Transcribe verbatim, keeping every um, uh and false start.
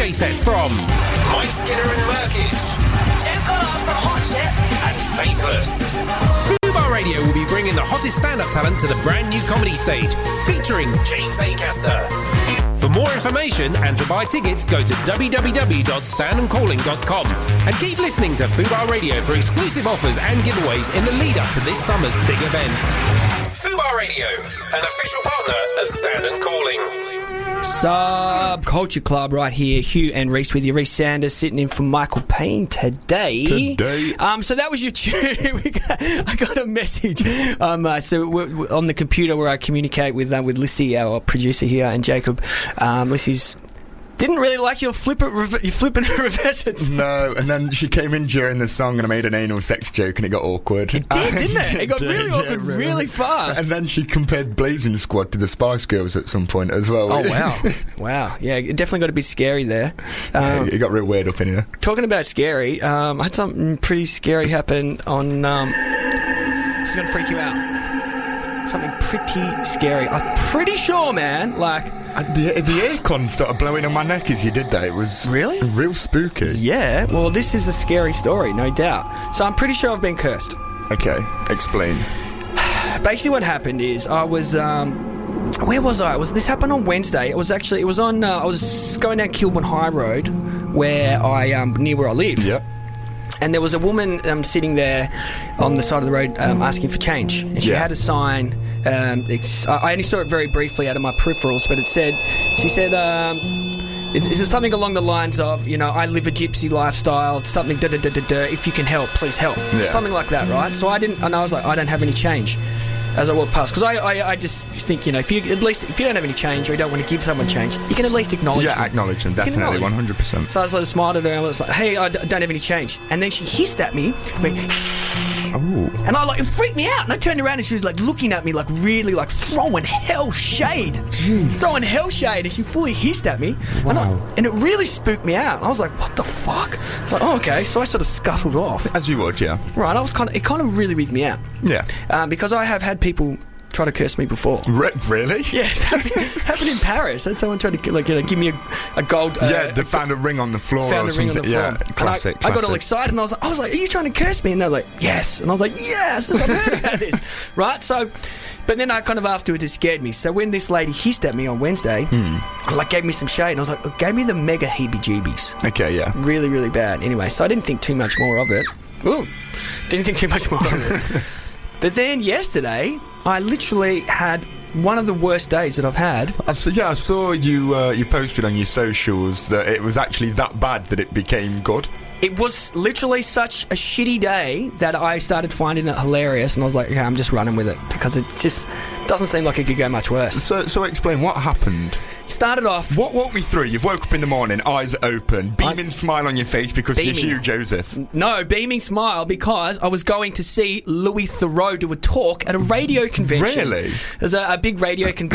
D J sets from Mike Skinner and Merkage, Joe Goddard from Hot Chip, and Faithless. Fubar Radio will be bringing the hottest stand-up talent to the brand new comedy stage, featuring James Acaster. For more information and to buy tickets, go to w w w dot stand and calling dot com and keep listening to Fubar Radio for exclusive offers and giveaways in the lead-up to this summer's big event. Fubar Radio, an official partner of Stand and Calling. Subculture Club right here. Hugh and Reese with you. Reese Sanders sitting in for Michael Payne today. Today. Um, so that was your tune. we got, I got a message. Um, uh, so we're, we're on the computer where I communicate with uh, with Lissy, our producer here, and Jacob. Um, Lissy's didn't really like your flippant, rev- your flippant reverses. No, and then she came in during the song and I made an anal sex joke and it got awkward. It did, didn't it? It got did, really yeah, awkward really. really fast. And then she compared Blazing Squad to the Spice Girls at some point as well. Oh, wow. Wow. Yeah, it definitely got a bit scary there. Um, yeah, it got real weird up in here. Talking about scary, um, I had something pretty scary happen on... Um, this is going to freak you out. Something pretty scary. I'm pretty sure, man, like... Uh, the, the aircon started blowing on my neck as you did that. It was Really? real spooky. Yeah, well, this is a scary story, no doubt. So I'm pretty sure I've been cursed. Okay, explain. Basically what happened is I was... Um, where was I? Was this happened on Wednesday? It was actually... It was on... Uh, I was going down Kilburn High Road, where I... Um, near where I live. Yep. And there was a woman um, sitting there on the side of the road um, asking for change. And she Yeah. had a sign. Um, it's, I only saw it very briefly out of my peripherals, but it said, she said, um, is, is it something along the lines of, you know, I live a gypsy lifestyle, something da da da da da, if you can help, please help. Yeah. Something like that, right? So I didn't, and I was like, I don't have any change as I walked past. Because I, I, I just think, you know, if you at least, if you don't have any change or you don't want to give someone change, you can at least acknowledge Yeah, them. acknowledge them, You can definitely, acknowledge. one hundred percent. So I sort of smiled at her and I was like, hey, I d- don't have any change. And then she hissed at me, went, Ooh. and I like, it freaked me out. And I turned around and she was like looking at me like really like throwing hell shade. Jeez. Throwing hell shade, and she fully hissed at me. And, I, and it really spooked me out. I was like, what the fuck? I was like, oh, okay. So I sort of scuttled off. As you would, yeah. Right, I was kind of, it kind of really wigged me out. Yeah. Um, because I have had people try to curse me before. Re- really? Yeah, it's happened, happened in Paris. I had someone try to like, you know, give me a, a gold. Uh, Yeah, they found a ring on the floor found or a ring on something. the floor. Yeah, And classic, I, I got all classic. excited and I was like, I was like, are you trying to curse me? And they're like, yes. And I was like, yes, I've heard about this. Right? So, but then I kind of afterwards it scared me. So when this lady hissed at me on Wednesday, Hmm. like gave me some shade, and I was like, it gave me the mega heebie-jeebies. Okay, yeah. Really, really bad. Anyway, so I didn't think too much more of it. Ooh, didn't think too much more of it. But then yesterday, I literally had one of the worst days that I've had. I saw, yeah, I saw you uh, you posted on your socials that it was actually that bad that it became good. It was literally such a shitty day that I started finding it hilarious, and I was like, okay, I'm just running with it because it just doesn't seem like it could go much worse. So, so explain what happened. Started off... What walk me through? You've woke up in the morning, eyes open, beaming smile on your face because Beaming. you're Hugh Joseph. No, beaming smile because I was going to see Louis Theroux do a talk at a radio convention. Really? There's a, a big radio convention